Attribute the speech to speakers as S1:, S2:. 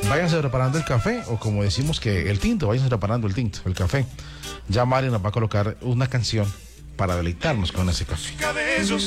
S1: váyanse preparando el café, o como decimos que el tinto, váyanse preparando el tinto, el café. Ya Mari nos va a colocar una canción para deleitarnos con ese café.